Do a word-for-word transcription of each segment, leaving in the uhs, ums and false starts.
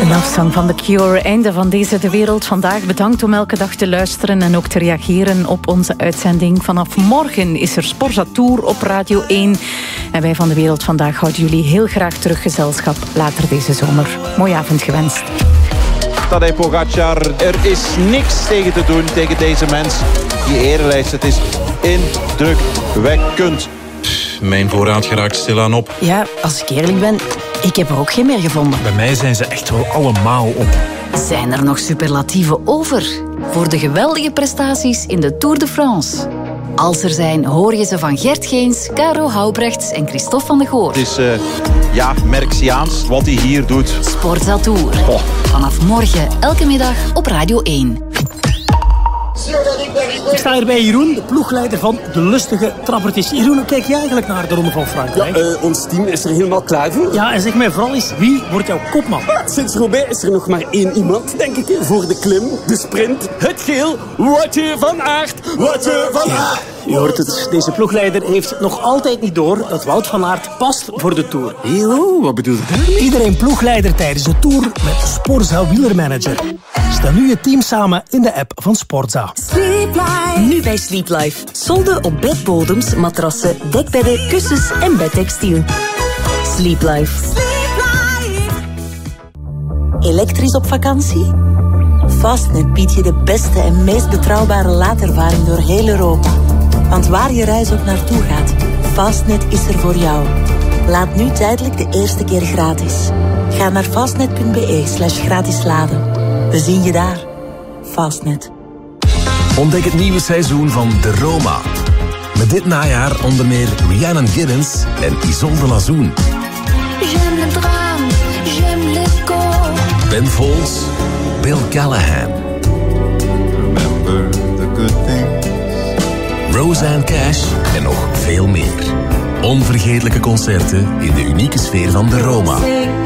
De Love Song van The Cure. Einde van deze De Wereld Vandaag. Bedankt om elke dag te luisteren en ook te reageren op onze uitzending. Vanaf morgen is er Sporza Tour op Radio één. En wij van De Wereld Vandaag houden jullie heel graag terug gezelschap later deze zomer. Mooie avond gewenst. Tadej Pogacar, er is niks tegen te doen tegen deze mens. Die erenlijst, het is indrukwekkend. Mijn voorraad geraakt stilaan op. Ja, als ik eerlijk ben, ik heb er ook geen meer gevonden. Bij mij zijn ze echt wel allemaal op. Zijn er nog superlatieven over voor de geweldige prestaties in de Tour de France? Als er zijn, hoor je ze van Gert Geens, Caro Houbrechts en Christophe van de Goor. Het is, uh, ja, Merksiaans wat hij hier doet. Sporza Tour. Oh. Vanaf morgen, elke middag op Radio één. Ik sta hier bij Jeroen, de ploegleider van de lustige trappertjes. Jeroen, hoe kijk je eigenlijk naar de Ronde van Frankrijk? Ja, uh, ons team is er helemaal klaar voor. Ja, en zeg mij vooral eens, wie wordt jouw kopman? Sinds Roubaix is er nog maar één iemand, denk ik, voor de klim, de sprint, het geel. Woutje van Aert, Woutje van Aert. Je hoort het, deze ploegleider heeft nog altijd niet door dat Wout van Aert past voor de Tour. Yo, wat bedoel je daarmee? Iedereen ploegleider tijdens de Tour met Sporza Wielermanager. Stel nu je team samen in de app van Sporza. Nu bij Sleep Life. Solden op bedbodems, matrassen, dekbedden, kussens en bedtextiel. Sleep Life. Elektrisch op vakantie? Fastnet biedt je de beste en meest betrouwbare laadervaring door heel Europa. Want waar je reis ook naartoe gaat, Fastnet is er voor jou. Laat nu tijdelijk de eerste keer gratis. Ga naar fastnet punt be slash gratis laden. We zien je daar. Fastnet. Ontdek het nieuwe seizoen van De Roma. Met dit najaar onder meer Rhiannon Giddens en Isolde Lazoen. J'aime le drame, j'aime l'écho. Ben Folds, Bill Callahan. Remember the good things. Roseanne Cash en nog veel meer. Onvergetelijke concerten in de unieke sfeer van De Roma.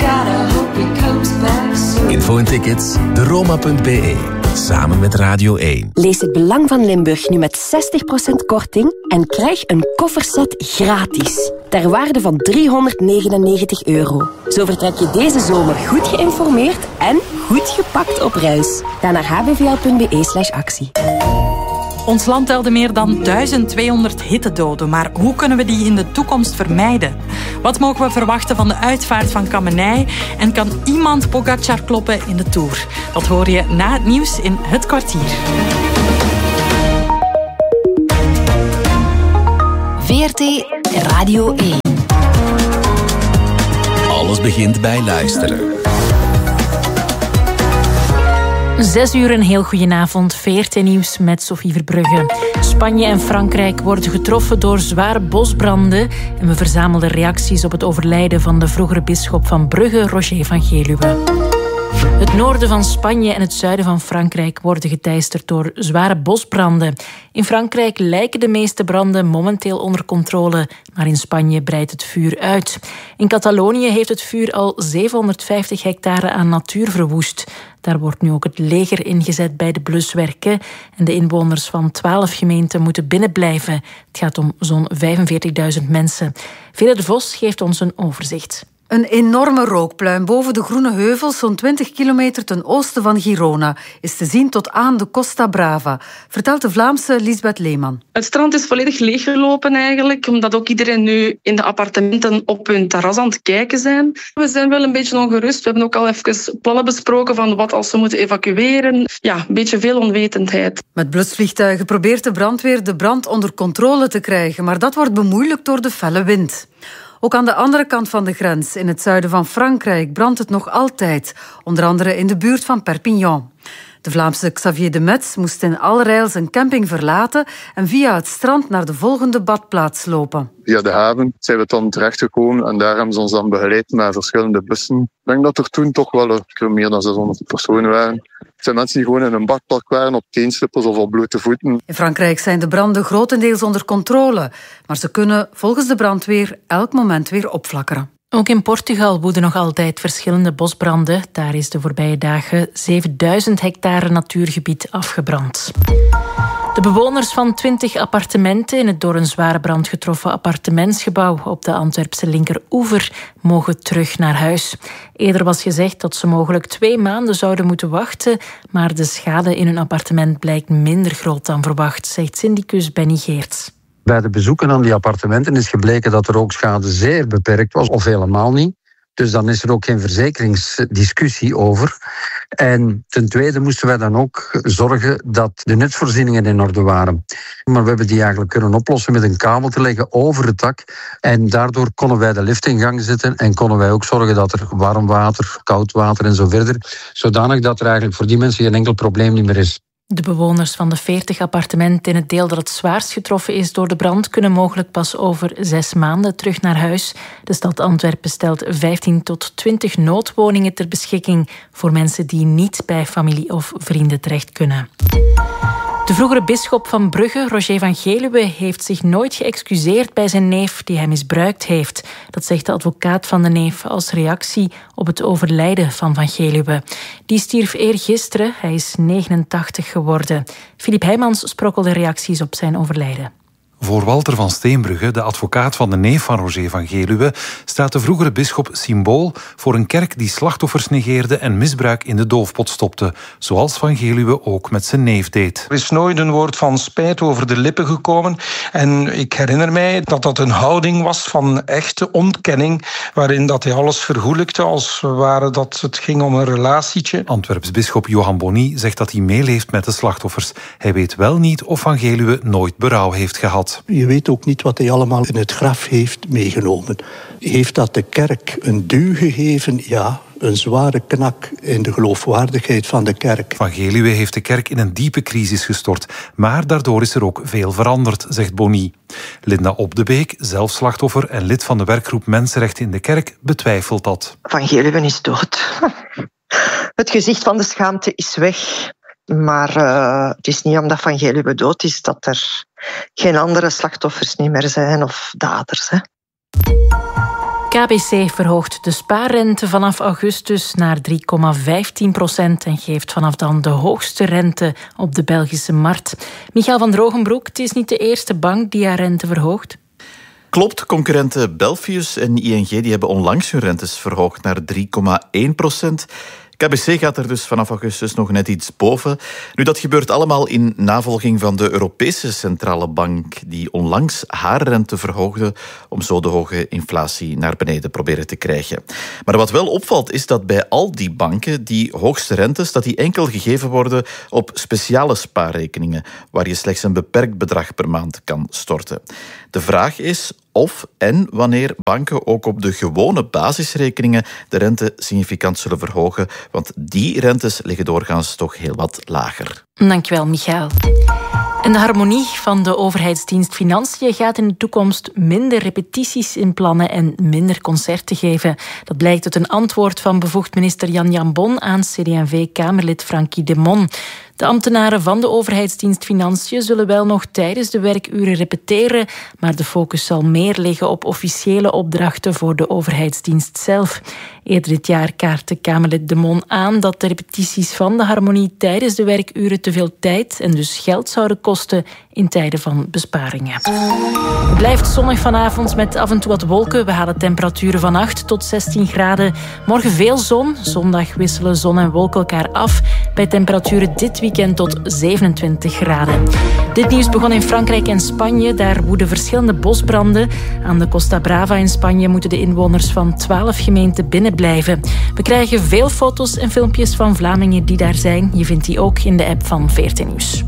Info en tickets, de roma punt be. Samen met Radio één. Lees Het Belang van Limburg nu met zestig procent korting en krijg een kofferset gratis. Ter waarde van driehonderdnegenennegentig euro. Zo vertrek je deze zomer goed geïnformeerd en goed gepakt op reis. Ga naar h b v l punt be slash actie. Ons land telde meer dan duizend tweehonderd hittedoden, maar hoe kunnen we die in de toekomst vermijden? Wat mogen we verwachten van de uitvaart van Kamenij? En kan iemand Pogacar kloppen in de Tour? Dat hoor je na het nieuws in Het Kwartier. V R T Radio één. Alles begint bij luisteren. Zes uur, een heel goedenavond. V R T Nieuws met Sophie Verbrugge. Spanje en Frankrijk worden getroffen door zware bosbranden. En we verzamelden reacties op het overlijden van de vroegere bisschop van Brugge, Roger van Geluwe. Het noorden van Spanje en het zuiden van Frankrijk worden geteisterd door zware bosbranden. In Frankrijk lijken de meeste branden momenteel onder controle, maar in Spanje breidt het vuur uit. In Catalonië heeft het vuur al zevenhonderdvijftig hectare aan natuur verwoest. Daar wordt nu ook het leger ingezet bij de bluswerken en de inwoners van twaalf gemeenten moeten binnenblijven. Het gaat om zo'n vijfenveertigduizend mensen. Vera de Vos geeft ons een overzicht. Een enorme rookpluim boven de groene heuvels, zo'n twintig kilometer ten oosten van Girona, is te zien tot aan de Costa Brava, vertelt de Vlaamse Lisbeth Leeman. Het strand is volledig leeggelopen eigenlijk, omdat ook iedereen nu in de appartementen op hun terras aan het kijken zijn. We zijn wel een beetje ongerust. We hebben ook al even plannen besproken van wat als we moeten evacueren. Ja, een beetje veel onwetendheid. Met blusvliegtuigen probeert de brandweer de brand onder controle te krijgen, maar dat wordt bemoeilijkt door de felle wind. Ook aan de andere kant van de grens, in het zuiden van Frankrijk, brandt het nog altijd. Onder andere in de buurt van Perpignan. De Vlaamse Xavier de Metz moest in allerijl zijn camping verlaten en via het strand naar de volgende badplaats lopen. Via de haven zijn we dan terechtgekomen en daar hebben ze ons dan begeleid met verschillende bussen. Ik denk dat er toen toch wel een meer dan zeshonderd personen waren. Het zijn mensen die gewoon in een badpak waren, op teenslippers of op blote voeten. In Frankrijk zijn de branden grotendeels onder controle, maar ze kunnen volgens de brandweer elk moment weer opflakkeren. Ook in Portugal woeden nog altijd verschillende bosbranden. Daar is de voorbije dagen zevenduizend hectare natuurgebied afgebrand. De bewoners van twintig appartementen in het door een zware brand getroffen appartementsgebouw op de Antwerpse linkeroever mogen terug naar huis. Eerder was gezegd dat ze mogelijk twee maanden zouden moeten wachten, maar de schade in hun appartement blijkt minder groot dan verwacht, zegt syndicus Benny Geerts. Bij de bezoeken aan die appartementen is gebleken dat er ook schade zeer beperkt was, of helemaal niet. Dus dan is er ook geen verzekeringsdiscussie over. En ten tweede moesten wij dan ook zorgen dat de nutsvoorzieningen in orde waren. Maar we hebben die eigenlijk kunnen oplossen met een kabel te leggen over het dak. En daardoor konden wij de lift in gang zetten en konden wij ook zorgen dat er warm water, koud water en zo verder, zodanig dat er eigenlijk voor die mensen geen enkel probleem niet meer is. De bewoners van de veertig appartementen in het deel dat het zwaarst getroffen is door de brand kunnen mogelijk pas over zes maanden terug naar huis. De stad Antwerpen stelt vijftien tot twintig noodwoningen ter beschikking voor mensen die niet bij familie of vrienden terecht kunnen. De vroegere bisschop van Brugge, Roger van Geluwe, heeft zich nooit geëxcuseerd bij zijn neef die hij misbruikt heeft. Dat zegt de advocaat van de neef als reactie op het overlijden van Van Geluwe. Die stierf eergisteren, hij is negenentachtig geworden. Filip Heijmans sprokkelde reacties op zijn overlijden. Voor Walter van Steenbrugge, de advocaat van de neef van Roger van Geluwe, staat de vroegere bisschop symbool voor een kerk die slachtoffers negeerde en misbruik in de doofpot stopte, zoals Van Geluwe ook met zijn neef deed. Er is nooit een woord van spijt over de lippen gekomen en ik herinner mij dat dat een houding was van echte ontkenning, waarin dat hij alles vergoelijkte als ware dat het ging om een relatietje. Antwerps bisschop Johan Bonny zegt dat hij meeleeft met de slachtoffers. Hij weet wel niet of Van Geluwe nooit berouw heeft gehad. Je weet ook niet wat hij allemaal in het graf heeft meegenomen. Heeft dat de kerk een duw gegeven? Ja, een zware knak in de geloofwaardigheid van de kerk. Van Geluwe heeft de kerk in een diepe crisis gestort. Maar daardoor is er ook veel veranderd, zegt Bonny. Linda Op de Beek, zelf slachtoffer en lid van de werkgroep Mensenrechten in de Kerk, betwijfelt dat. Van Geluwe is dood. Het gezicht van de schaamte is weg. Maar uh, het is niet omdat Van Geluwe dood is dat er geen andere slachtoffers niet meer zijn of daders. Hè. K B C verhoogt de spaarrente vanaf augustus naar drie komma vijftien procent en geeft vanaf dan de hoogste rente op de Belgische markt. Michael van Drogenbroek, het is niet de eerste bank die haar rente verhoogt. Klopt, concurrenten Belfius en I N G die hebben onlangs hun rentes verhoogd naar drie komma één procent. K B C gaat er dus vanaf augustus nog net iets boven. Nu, dat gebeurt allemaal in navolging van de Europese Centrale Bank, die onlangs haar rente verhoogde om zo de hoge inflatie naar beneden proberen te krijgen. Maar wat wel opvalt is dat bij al die banken die hoogste rentes dat die enkel gegeven worden op speciale spaarrekeningen, waar je slechts een beperkt bedrag per maand kan storten. De vraag is of en wanneer banken ook op de gewone basisrekeningen de rente significant zullen verhogen, want die rentes liggen doorgaans toch heel wat lager. Dankjewel, Michael. En de harmonie van de overheidsdienst Financiën gaat in de toekomst minder repetities inplannen en minder concerten geven. Dat blijkt uit een antwoord van bevoegd minister Jan Jambon aan C D en V-Kamerlid Frankie de Mon. De ambtenaren van de overheidsdienst Financiën zullen wel nog tijdens de werkuren repeteren, maar de focus zal meer liggen op officiële opdrachten voor de overheidsdienst zelf. Eerder dit jaar kaartte Kamerlid de Mon aan dat de repetities van de harmonie tijdens de werkuren te veel tijd en dus geld zouden kosten in tijden van besparingen. Het blijft zonnig vanavond met af en toe wat wolken. We halen temperaturen van acht tot zestien graden. Morgen veel zon. Zondag wisselen zon en wolken elkaar af bij temperaturen dit weekend tot zevenentwintig graden. Dit nieuws begon in Frankrijk en Spanje. Daar woeden verschillende bosbranden. Aan de Costa Brava in Spanje moeten de inwoners van twaalf gemeenten binnenblijven. We krijgen veel foto's en filmpjes van Vlamingen die daar zijn. Je vindt die ook in de app van V R T Nieuws.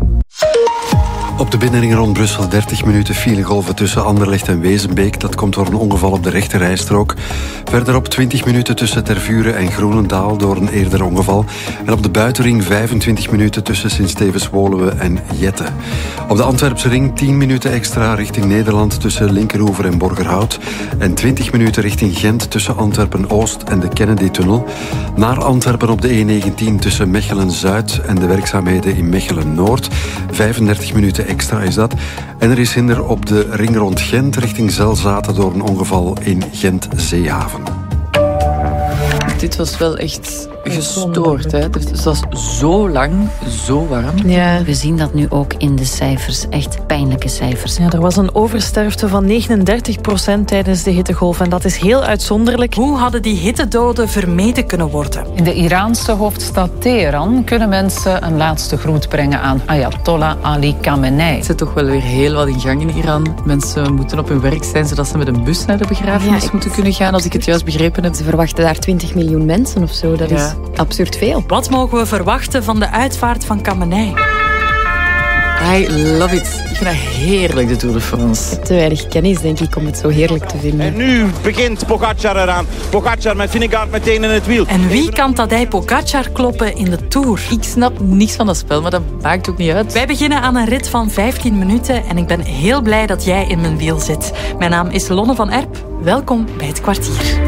Op de binnenring rond Brussel dertig minuten filegolven tussen Anderlecht en Wezenbeek. Dat komt door een ongeval op de rechte rijstrook. Verderop twintig minuten tussen Tervuren en Groenendaal door een eerder ongeval. En op de buitenring vijfentwintig minuten tussen Sint-Stevens-Woluwe en Jette. Op de Antwerpse ring tien minuten extra richting Nederland tussen Linkeroever en Borgerhout. En twintig minuten richting Gent tussen Antwerpen-Oost en de Kennedy-tunnel. Naar Antwerpen op de E negentien tussen Mechelen-Zuid en de werkzaamheden in Mechelen-Noord. vijfendertig minuten extra is dat. En er is hinder op de ring rond Gent richting Zelzaten door een ongeval in Gent-Zeehaven. Dit was wel echt gestoord. Hè? Het was zo lang, zo warm. Ja. We zien dat nu ook in de cijfers. Echt pijnlijke cijfers. Ja, er was een oversterfte van negenendertig procent tijdens de hittegolf. En dat is heel uitzonderlijk. Hoe hadden die hittedoden vermeden kunnen worden? In de Iraanse hoofdstad Teheran kunnen mensen een laatste groet brengen aan Ayatollah Ali Khamenei. Het zit toch wel weer heel wat in gang in Iran. Mensen moeten op hun werk zijn zodat ze met een bus naar de begrafenis ja, moeten kunnen gaan, als ik het juist begrepen heb. Ze verwachten daar twintig miljoen mensen of zo. Dat ja. is absurd veel. Wat mogen we verwachten van de uitvaart van Khamenei? I love it. Ik vind dat heerlijk, de Tour de France. Ik heb te weinig kennis, denk ik, om het zo heerlijk te vinden. En nu begint Pogacar eraan. Pogacar met Vingegaard meteen in het wiel. En wie kan Tadej Pogacar kloppen in de Tour? Ik snap niks van dat spel, maar dat maakt ook niet uit. Wij beginnen aan een rit van vijftien minuten en ik ben heel blij dat jij in mijn wiel zit. Mijn naam is Lonne van Erp. Welkom bij Het Kwartier.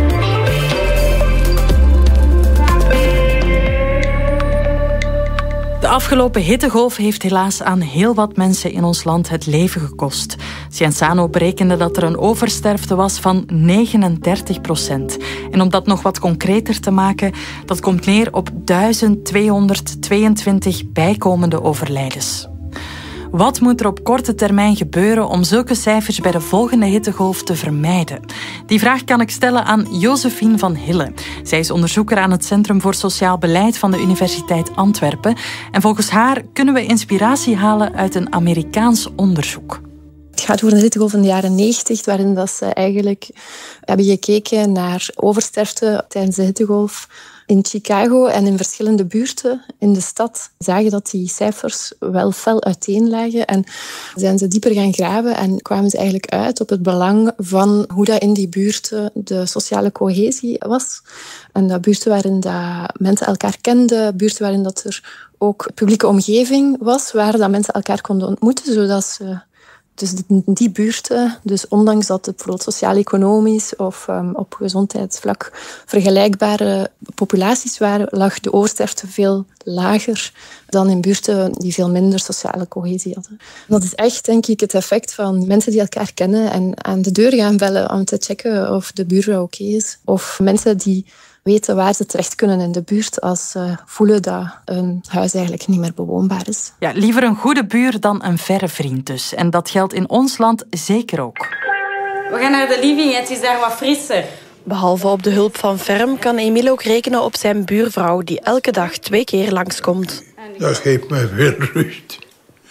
De afgelopen hittegolf heeft helaas aan heel wat mensen in ons land het leven gekost. Cienzano berekende dat er een oversterfte was van negenendertig procent. En om dat nog wat concreter te maken, dat komt neer op duizend tweehonderdtweeëntwintig bijkomende overlijdens. Wat moet er op korte termijn gebeuren om zulke cijfers bij de volgende hittegolf te vermijden? Die vraag kan ik stellen aan Josephine van Hille. Zij is onderzoeker aan het Centrum voor Sociaal Beleid van de Universiteit Antwerpen. En volgens haar kunnen we inspiratie halen uit een Amerikaans onderzoek. Het gaat over een hittegolf in de jaren negentig, waarin dat ze eigenlijk hebben gekeken naar oversterfte tijdens de hittegolf. In Chicago en in verschillende buurten in de stad zagen dat die cijfers wel fel uiteen lagen. En zijn ze dieper gaan graven en kwamen ze eigenlijk uit op het belang van hoe dat in die buurten de sociale cohesie was. En dat buurten waarin dat mensen elkaar kenden, buurten waarin dat er ook publieke omgeving was, waar dat mensen elkaar konden ontmoeten, zodat ze... Dus die buurten, dus ondanks dat het bijvoorbeeld sociaal-economisch of um, op gezondheidsvlak vergelijkbare populaties waren, lag de oversterfte veel lager dan in buurten die veel minder sociale cohesie hadden. Dat is echt, denk ik, het effect van mensen die elkaar kennen en aan de deur gaan bellen om te checken of de buurvrouw oké is. Of mensen die weten waar ze terecht kunnen in de buurt als ze voelen dat een huis eigenlijk niet meer bewoonbaar is. Ja, liever een goede buur dan een verre vriend dus. En dat geldt in ons land zeker ook. We gaan naar de living, het is daar wat frisser. Behalve op de hulp van Ferm kan Emile ook rekenen op zijn buurvrouw die elke dag twee keer langskomt. Dat geeft mij veel rust.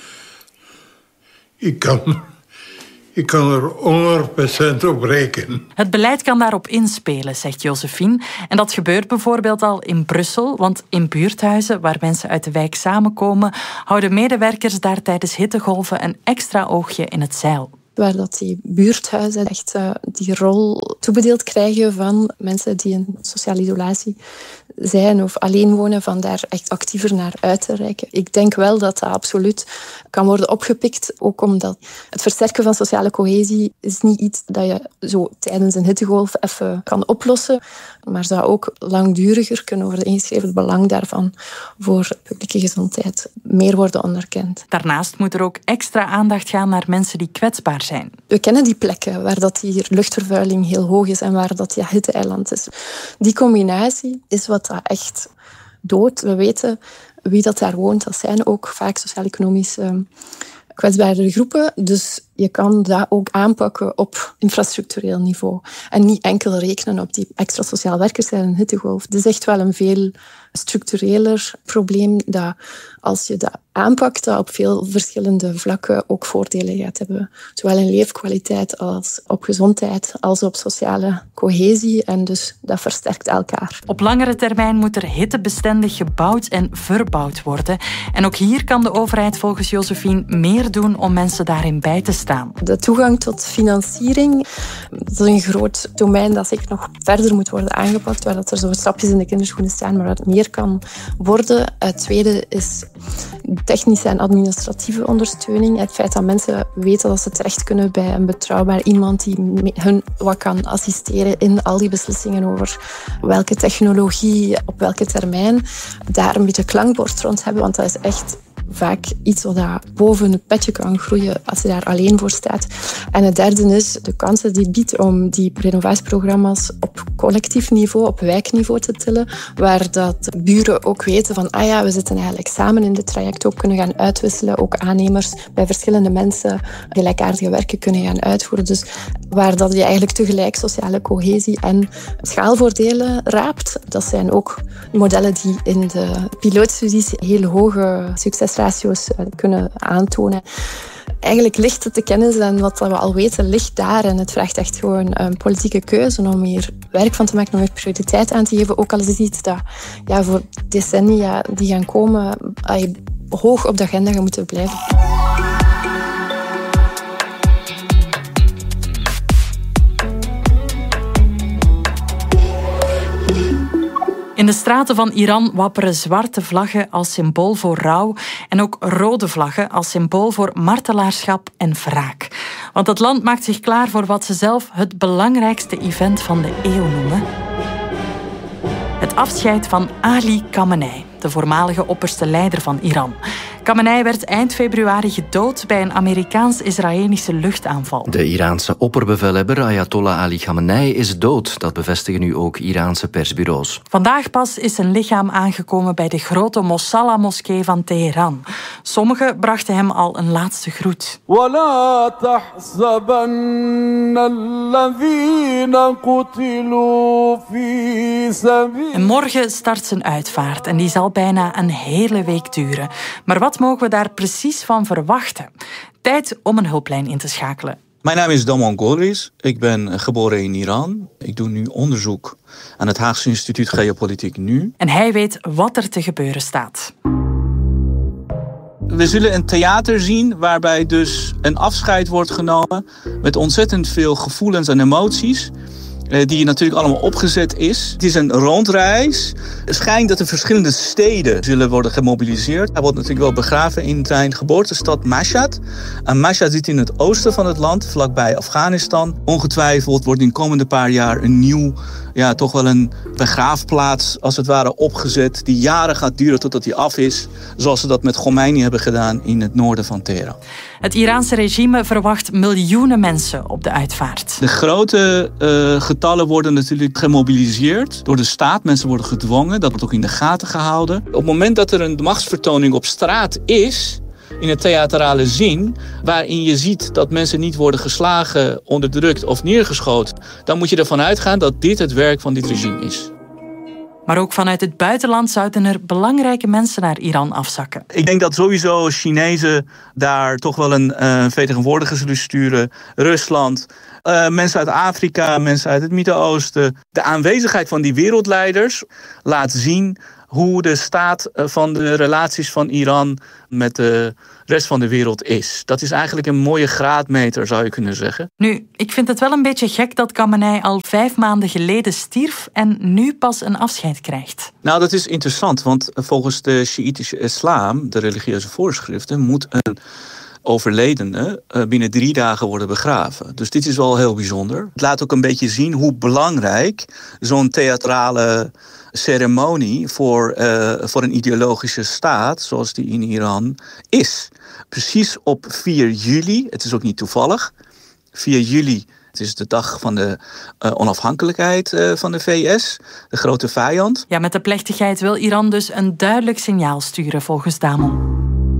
Ik kan... Ik kan er honderd procent op rekenen. Het beleid kan daarop inspelen, zegt Josephine. En dat gebeurt bijvoorbeeld al in Brussel. Want in buurthuizen waar mensen uit de wijk samenkomen, houden medewerkers daar tijdens hittegolven een extra oogje in het zeil. Waar dat die buurthuizen echt uh, die rol toebedeeld krijgen van mensen die in sociale isolatie zijn of alleen wonen, van daar echt actiever naar uit te reiken. Ik denk wel dat dat absoluut kan worden opgepikt, ook omdat het versterken van sociale cohesie is niet iets dat je zo tijdens een hittegolf even kan oplossen, maar zou ook langduriger kunnen worden ingeschreven. Het belang daarvan voor publieke gezondheid meer worden onderkend. Daarnaast moet er ook extra aandacht gaan naar mensen die kwetsbaar zijn. We kennen die plekken waar dat hier luchtvervuiling heel hoog is en waar dat die hitte-eiland is. Die combinatie is wat dat echt doodt. We weten wie dat daar woont. Dat zijn ook vaak sociaal-economisch um, kwetsbare groepen. Dus je kan dat ook aanpakken op infrastructureel niveau. En niet enkel rekenen op die extra sociaal werkers in een hittegolf. Het is echt wel een veel structureler probleem dat als je dat aanpakt, dat op veel verschillende vlakken ook voordelen gaat hebben. Zowel in leefkwaliteit als op gezondheid, als op sociale cohesie. En dus dat versterkt elkaar. Op langere termijn moet er hittebestendig gebouwd en verbouwd worden. En ook hier kan de overheid volgens Josephine meer doen om mensen daarin bij te staan. De toegang tot financiering, dat is een groot domein dat zeker nog verder moet worden aangepakt, waar dat er zo stapjes in de kinderschoenen staan, maar waar het meer kan worden. Het tweede is technische en administratieve ondersteuning. Het feit dat mensen weten dat ze terecht kunnen bij een betrouwbaar iemand die hun wat kan assisteren in al die beslissingen over welke technologie, op welke termijn. Daar een beetje klankbord rond hebben, want dat is echt vaak iets wat boven het petje kan groeien als je daar alleen voor staat. En het derde is de kansen die het biedt om die renovatieprogramma's op collectief niveau, op wijkniveau te tillen, waar dat buren ook weten van, ah ja, we zitten eigenlijk samen in dit traject, ook kunnen gaan uitwisselen, ook aannemers bij verschillende mensen gelijkaardige werken kunnen gaan uitvoeren. Dus waar dat je eigenlijk tegelijk sociale cohesie en schaalvoordelen raapt. Dat zijn ook modellen die in de pilootstudies heel hoge succesratio's kunnen aantonen. Eigenlijk ligt het de kennis en wat we al weten ligt daar. En het vraagt echt gewoon een politieke keuze om hier werk van te maken, om hier prioriteit aan te geven. Ook al is het iets dat ja, voor decennia die gaan komen hoog op de agenda gaan moeten blijven. In de straten van Iran wapperen zwarte vlaggen als symbool voor rouw en ook rode vlaggen als symbool voor martelaarschap en wraak. Want het land maakt zich klaar voor wat ze zelf het belangrijkste event van de eeuw noemen. Het afscheid van Ali Khamenei, de voormalige opperste leider van Iran. Khamenei werd eind februari gedood bij een Amerikaans-Israëlische luchtaanval. De Iraanse opperbevelhebber Ayatollah Ali Khamenei is dood. Dat bevestigen nu ook Iraanse persbureaus. Vandaag pas is zijn lichaam aangekomen bij de grote Mosalla-moskee van Teheran. Sommigen brachten hem al een laatste groet. En morgen start zijn uitvaart en die zal bijna een hele week duren. Maar wat mogen we daar precies van verwachten? Tijd om een hulplijn in te schakelen. Mijn naam is Damon Golriz. Ik ben geboren in Iran. Ik doe nu onderzoek aan het Haagse Instituut Geopolitiek Nu. En hij weet wat er te gebeuren staat. We zullen een theater zien waarbij dus een afscheid wordt genomen met ontzettend veel gevoelens en emoties, die natuurlijk allemaal opgezet is. Het is een rondreis. Het schijnt dat er verschillende steden zullen worden gemobiliseerd. Hij wordt natuurlijk wel begraven in zijn geboortestad Mashhad. En Mashhad zit in het oosten van het land, vlakbij Afghanistan. Ongetwijfeld wordt in de komende paar jaar een nieuw, ja, toch wel een begraafplaats, als het ware, opgezet, die jaren gaat duren totdat die af is, zoals ze dat met Khomeini hebben gedaan in het noorden van Teheran. Het Iraanse regime verwacht miljoenen mensen op de uitvaart. De grote uh, getallen worden natuurlijk gemobiliseerd door de staat. Mensen worden gedwongen, dat wordt ook in de gaten gehouden. Op het moment dat er een machtsvertoning op straat is, in het theatrale zin, waarin je ziet dat mensen niet worden geslagen, onderdrukt of neergeschoten, dan moet je ervan uitgaan dat dit het werk van dit regime is. Maar ook vanuit het buitenland zouden er belangrijke mensen naar Iran afzakken. Ik denk dat sowieso Chinezen daar toch wel een uh, vertegenwoordiger zullen sturen. Rusland, uh, mensen uit Afrika, mensen uit het Midden-Oosten. De aanwezigheid van die wereldleiders laat zien hoe de staat van de relaties van Iran met de rest van de wereld is. Dat is eigenlijk een mooie graadmeter, zou je kunnen zeggen. Nu, ik vind het wel een beetje gek dat Khamenei al vijf maanden geleden stierf en nu pas een afscheid krijgt. Nou, dat is interessant, want volgens de Sjiïtische islam, de religieuze voorschriften, moet een overledene binnen drie dagen worden begraven. Dus dit is wel heel bijzonder. Het laat ook een beetje zien hoe belangrijk zo'n theatrale ceremonie voor, uh, voor een ideologische staat, zoals die in Iran, is. Precies op vier juli, het is ook niet toevallig, vier juli, het is de dag van de uh, onafhankelijkheid uh, van de V S, de grote vijand. Ja, met de plechtigheid wil Iran dus een duidelijk signaal sturen, volgens Damon.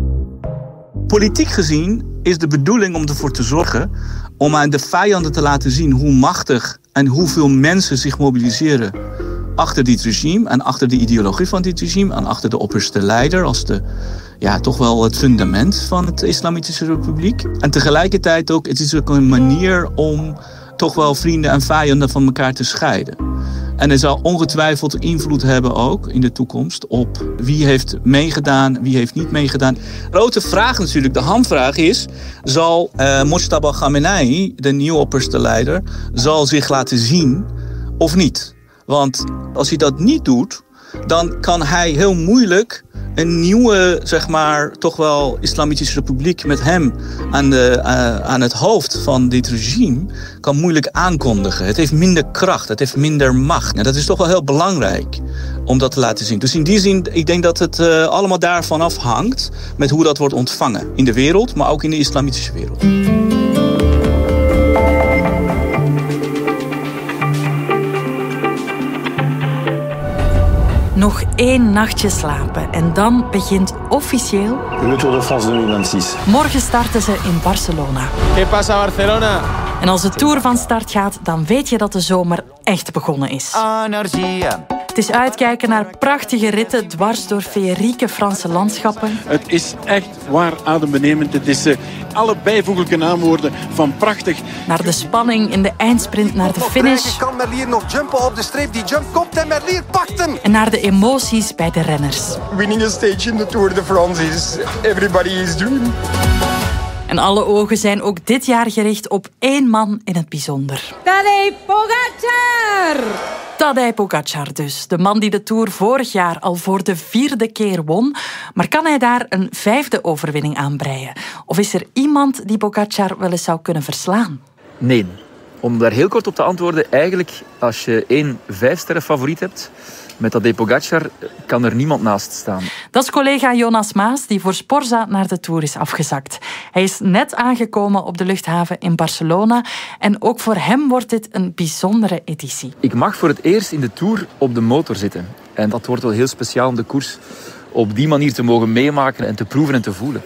Politiek gezien is de bedoeling om ervoor te zorgen om aan de vijanden te laten zien hoe machtig en hoeveel mensen zich mobiliseren achter dit regime en achter de ideologie van dit regime en achter de opperste leider als de, ja, toch wel het fundament van het Islamitische Republiek. En tegelijkertijd ook, het is ook een manier om toch wel vrienden en vijanden van elkaar te scheiden. En er zal ongetwijfeld invloed hebben ook in de toekomst op wie heeft meegedaan, wie heeft niet meegedaan. Grote vraag natuurlijk, de hamvraag is, zal uh, Mojtaba Khamenei, de nieuwe opperste leider, zal zich laten zien of niet? Want als hij dat niet doet, dan kan hij heel moeilijk een nieuwe, zeg maar, toch wel Islamitische Republiek met hem aan, de, uh, aan het hoofd van dit regime kan moeilijk aankondigen. Het heeft minder kracht, het heeft minder macht. En dat is toch wel heel belangrijk om dat te laten zien. Dus in die zin, ik denk dat het uh, allemaal daarvan afhangt met hoe dat wordt ontvangen in de wereld, maar ook in de islamitische wereld. Nog één nachtje slapen en dan begint officieel... Le Tour de France tweeduizend vijfentwintig. Morgen starten ze in Barcelona. ¿Qué pasa Barcelona? En als de Tour van start gaat, dan weet je dat de zomer echt begonnen is. Energia. Het is uitkijken naar prachtige ritten dwars door feerieke Franse landschappen. Het is echt waar adembenemend. Het is uh, alle bijvoeglijke naamwoorden van prachtig. Naar de spanning in de eindsprint naar de finish. Kan Merlier nog jumpen op de streep? Die jump komt en Merlier pakt hem. En naar de emoties bij de renners. Winning a stage in the Tour de France is everybody's dream. En alle ogen zijn ook dit jaar gericht op één man in het bijzonder. Tadej Pogačar! Tadej Pogačar dus. De man die de Tour vorig jaar al voor de vierde keer won. Maar kan hij daar een vijfde overwinning aan breien? Of is er iemand die Pogačar wel eens zou kunnen verslaan? Nee. Om daar heel kort op te antwoorden, eigenlijk als je één vijfsterren favoriet hebt, met Tadej Pogačar kan er niemand naast staan. Dat is collega Jonas Maas, die voor Sporza naar de Tour is afgezakt. Hij is net aangekomen op de luchthaven in Barcelona en ook voor hem wordt dit een bijzondere editie. Ik mag voor het eerst in de Tour op de motor zitten. En dat wordt wel heel speciaal om de koers op die manier te mogen meemaken en te proeven en te voelen.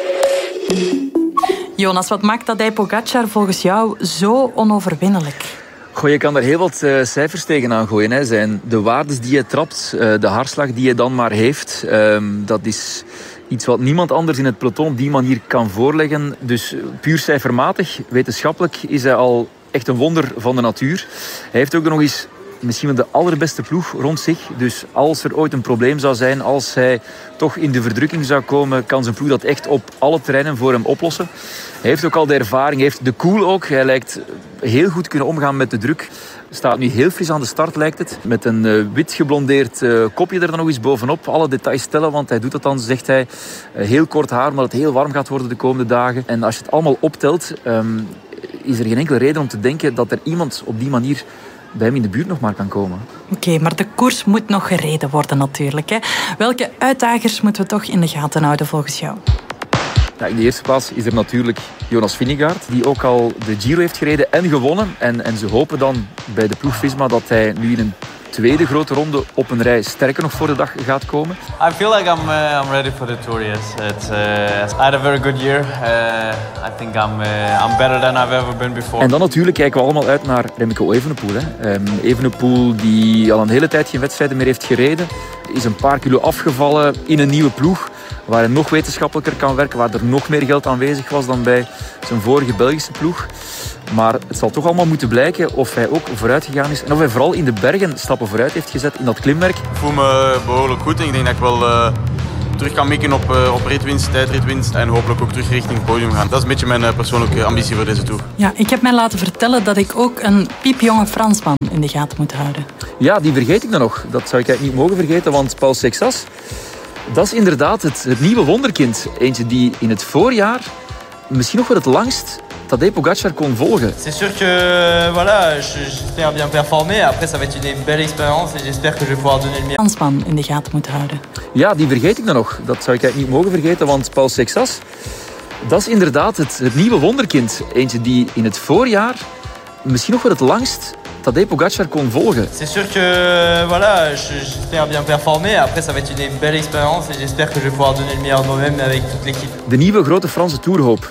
Jonas, wat maakt Tadej Pogačar volgens jou zo onoverwinnelijk? Goh, je kan daar heel wat uh, cijfers tegenaan gooien. Hè. Zijn de waardes die hij trapt, uh, de hartslag die hij dan maar heeft, uh, dat is iets wat niemand anders in het peloton op die manier kan voorleggen. Dus puur cijfermatig, wetenschappelijk, is hij al echt een wonder van de natuur. Hij heeft ook nog eens misschien wel de allerbeste ploeg rond zich. Dus als er ooit een probleem zou zijn, als hij toch in de verdrukking zou komen, kan zijn ploeg dat echt op alle terreinen voor hem oplossen. Hij heeft ook al de ervaring, hij heeft de cool ook. Hij lijkt heel goed kunnen omgaan met de druk. Staat nu heel fris aan de start, lijkt het. Met een uh, wit geblondeerd uh, kopje er dan nog eens bovenop. Alle details tellen, want hij doet dat dan, zegt hij. Uh, heel kort haar, omdat het heel warm gaat worden de komende dagen. En als je het allemaal optelt, um, is er geen enkele reden om te denken dat er iemand op die manier bij hem in de buurt nog maar kan komen. Oké, okay, maar de koers moet nog gereden worden natuurlijk. Hè. Welke uitdagers moeten we toch in de gaten houden volgens jou? Ja, in de eerste plaats is er natuurlijk Jonas Vingegaard, die ook al de Giro heeft gereden en gewonnen. En, en ze hopen dan bij de ploeg Visma dat hij nu in een tweede grote ronde op een rij sterker nog voor de dag gaat komen. I feel like I'm uh, I'm ready for the Tour. Yes, it's uh, I had a very good year. Uh, I think I'm uh, I'm better than I've ever been before. En dan natuurlijk kijken we allemaal uit naar Remco Evenepoel. Hè. Um, Evenepoel die al een hele tijd geen wedstrijden meer heeft gereden, is een paar kilo afgevallen in een nieuwe ploeg, waar hij nog wetenschappelijker kan werken, waar er nog meer geld aanwezig was dan bij zijn vorige Belgische ploeg. Maar het zal toch allemaal moeten blijken of hij ook vooruit gegaan is en of hij vooral in de bergen stappen vooruit heeft gezet in dat klimwerk. Ik voel me behoorlijk goed en ik denk dat ik wel uh, terug kan mikken op, uh, op ritwinst, tijdritwinst en hopelijk ook terug richting het podium gaan. Dat is een beetje mijn uh, persoonlijke ambitie voor deze Tour. Ja, ik heb mij laten vertellen dat ik ook een piepjonge Fransman in de gaten moet houden. Ja, die vergeet ik dan nog. Dat zou ik eigenlijk niet mogen vergeten, want Paul Sexas, dat is inderdaad het, het nieuwe wonderkind. Eentje die in het voorjaar misschien nog wel het langst Tadej Pogačar kon volgen. C'est sûr que voilà, j'espère bien performer. Après ça va être une belle expérience et j'espère que je vais pouvoir donner le meilleur. Fransman in de gaten moet houden. Ja, die vergeet ik dan nog. Dat zou ik eigenlijk niet mogen vergeten, want Paul Sexas, dat is inderdaad het, het nieuwe wonderkind. Eentje die in het voorjaar misschien nog wel het langst Tadej Pogačar kon volgen. C'est sûr que voilà, j'espère bien performer. Après ça va être une belle expérience et j'espère que je vais pouvoir donner le meilleur de moi-même avec toute l'équipe. De nieuwe grote Franse toerhoop.